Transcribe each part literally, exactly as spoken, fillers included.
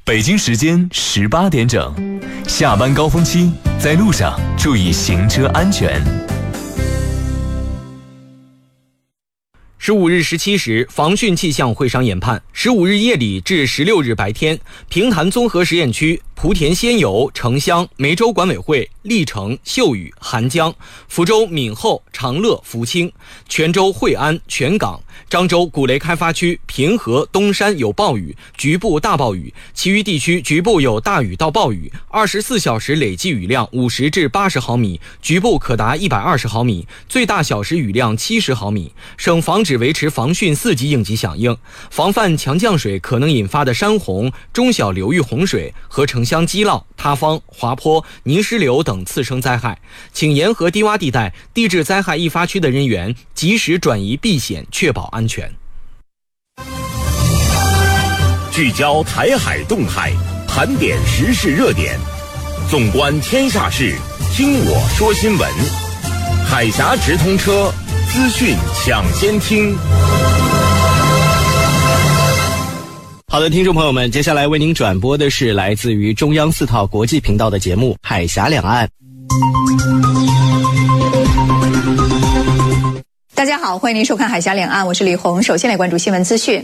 北京时间十八点整，下班高峰期，在路上注意行车安全。 十五日十七时，防汛气象会商研判，十五日夜里至十六日白天，平潭综合实验区、莆田仙游、城乡、梅州管委会、历城、秀屿、韩江、福州闽后、长乐、福清、泉州惠安、泉港、漳州古雷开发区、平和、东山有暴雨，局部大暴雨，其余地区局部有大雨到暴雨，二十四小时累计雨量五十至八十毫米，局部可达一百二十毫米，最大小时雨量七十毫米。省防止维持防汛四级应急响应，防范强降水可能引发的山洪、中小流域洪水和城乡积涝、塌方、滑坡、泥石流等次生灾害，请沿河低洼地带、地质灾害易发区的人员及时转移避险，确保安全。 聚焦台海动态，盘点时事热点，纵观天下事，听我说新闻。海峡直通车，资讯抢先听。 好的，听众朋友们，接下来为您转播的是来自于中央四套国际频道的节目《海峡两岸》。 大家好，欢迎您收看《海峡两岸》，我是李红。首先来关注新闻资讯。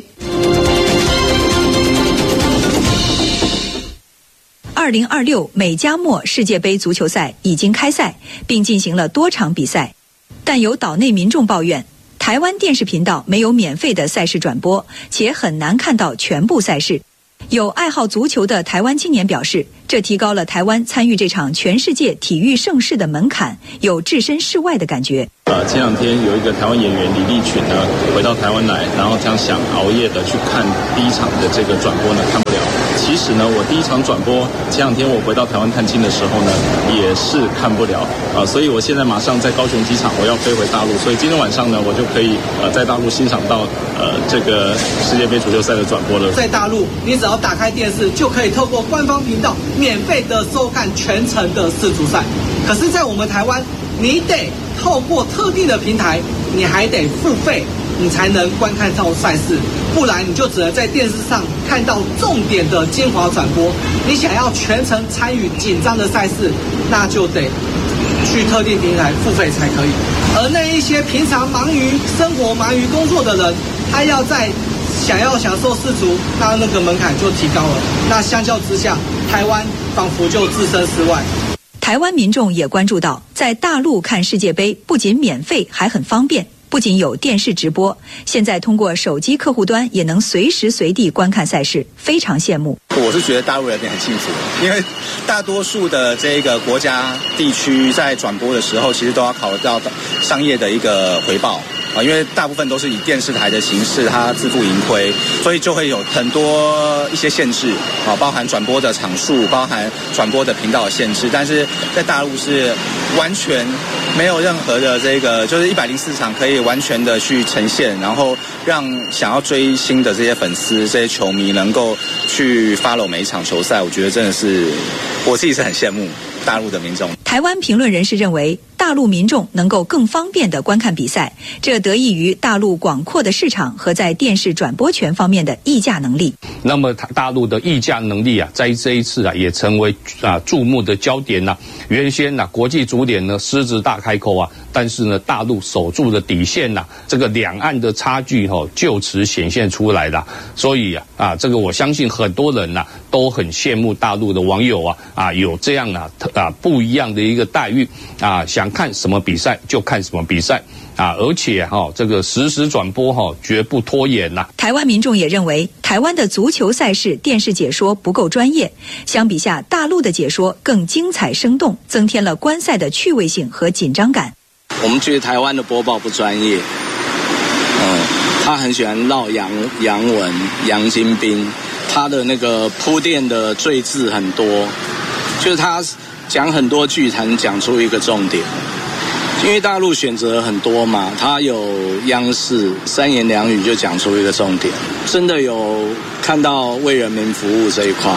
二零二六美加墨世界杯足球赛已经开赛，并进行了多场比赛，但有岛内民众抱怨，台湾电视频道没有免费的赛事转播，且很难看到全部赛事。有爱好足球的台湾青年表示，这提高了台湾参与这场全世界体育盛事的门槛，有置身事外的感觉。 呃，前两天有一个台湾演员李立群呢回到台湾来，然后这样想熬夜的去看第一场的这个转播呢，看不了。其实呢，我第一场转播前两天我回到台湾探亲的时候呢，也是看不了啊、呃，所以我现在马上在高雄机场，我要飞回大陆，所以今天晚上呢，我就可以呃在大陆欣赏到呃这个世界杯足球赛的转播了。 在大陆，你只要打开电视，就可以透过官方频道免费的收看全程的世足赛。可是，在我们台湾，你得透过特定的平台，你还得付费，你才能观看到赛事，不然你就只能在电视上看到重点的精华转播。你想要全程参与紧张的赛事，那就得去特定平台付费才可以。而那一些平常忙于生活、忙于工作的人，他要在想要享受世足，那那个门槛就提高了。那相较之下，台湾仿佛就置身事外。 台湾民众也关注到，在大陆看世界杯不仅免费，还很方便。不仅有电视直播，现在通过手机客户端也能随时随地观看赛事，非常羡慕。 我是觉得大陆人也很幸福，因为大多数的这个国家地区在转播的时候，其实都要考虑到商业的一个回报啊，因为大部分都是以电视台的形式，它自负盈亏，所以就会有很多一些限制啊，包含转播的场数，包含转播的频道的限制。但是在大陆是完全没有任何的这个，就是一百零四场可以完全的去呈现，然后让想要追星的这些粉丝、这些球迷能够去 follow 每一场球赛。我觉得真的是我自己是很羡慕大陆的民众。 台湾评论人士认为，大陆民众能够更方便地观看比赛，这得益于大陆广阔的市场和在电视转播权方面的议价能力。 那么大陆的议价能力啊，在这一次啊，也成为啊注目的焦点呐、啊。原先呐、啊，国际足联呢狮子大开口啊，但是呢，大陆守住的底线呐、啊，这个两岸的差距哈、哦，就此显现出来了。所以啊啊，这个我相信很多人呐、啊、都很羡慕大陆的网友啊啊有这样啊啊不一样的一个待遇啊，想看什么比赛就看什么比赛啊，而且哈、哦、这个实时转播哈、哦、绝不拖延呐、啊。 台湾民众也认为，台湾的足球赛事电视解说不够专业，相比下大陆的解说更精彩生动，增添了观赛的趣味性和紧张感。 我们觉得台湾的播报不专业，嗯，他很喜欢绕洋洋文、洋金兵，他的那个铺垫的赘字很多，就是他讲很多句才能讲出一个重点。因为大陆选择很多嘛，他有央视三言两语就讲出一个重点，真的有看到为人民服务这一块。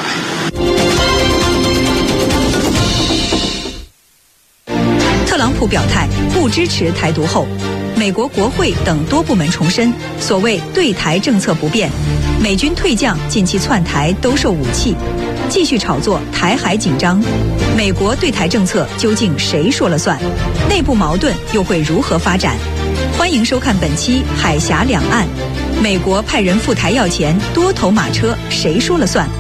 特朗普表态不支持台独后， 美国国会等多部门重申，所谓对台政策不变，美军退将、近期窜台兜售武器，继续炒作台海紧张。美国对台政策究竟谁说了算？内部矛盾又会如何发展？欢迎收看本期《海峡两岸》。美国派人赴台要钱，多头马车谁说了算？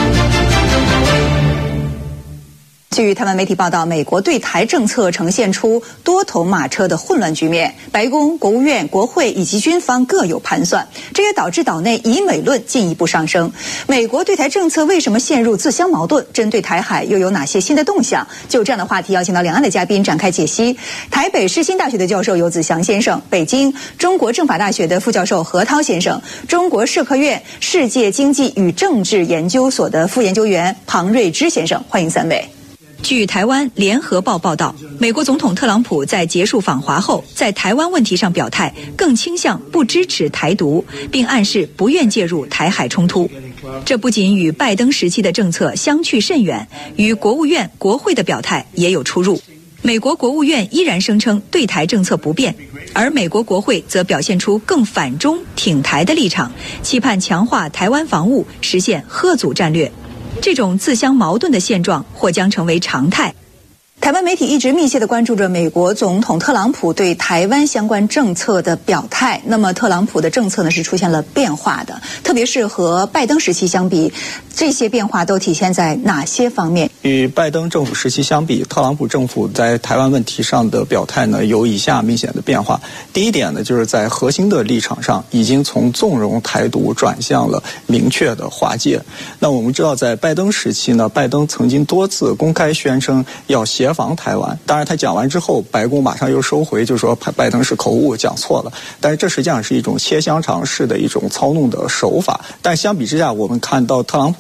据台湾媒体报道，美国对台政策呈现出多头马车的混乱局面，白宫、国务院、国会以及军方各有盘算，这也导致岛内以美论进一步上升。美国对台政策为什么陷入自相矛盾？针对台海又有哪些新的动向？就这样的话题，邀请到两岸的嘉宾展开解析。台北世新大学的教授游子祥先生，北京中国政法大学的副教授何涛先生，中国社科院世界经济与政治研究所的副研究员庞瑞之先生，欢迎三位。 据台湾联合报报道，美国总统特朗普在结束访华后，在台湾问题上表态，更倾向不支持台独，并暗示不愿介入台海冲突。这不仅与拜登时期的政策相去甚远，与国务院、国会的表态也有出入。美国国务院依然声称对台政策不变，而美国国会则表现出更反中挺台的立场，期盼强化台湾防务，实现嚇阻战略。这种自相矛盾的现状或将成为常态。 台湾媒体一直密切地关注着美国总统特朗普对台湾相关政策的表态。那么特朗普的政策呢是出现了变化的，特别是和拜登时期相比，这些变化都体现在哪些方面？ 与拜登政府时期相比，特朗普政府在台湾问题上的表态呢有以下明显的变化。第一点呢，就是在核心的立场上已经从纵容台独转向了明确的划界。那我们知道，在拜登时期呢，拜登曾经多次公开宣称要协防台湾，当然他讲完之后，白宫马上又收回，就说拜登是口误讲错了。但是这实际上是一种切香肠式的一种操弄的手法。但相比之下，我们看到特朗普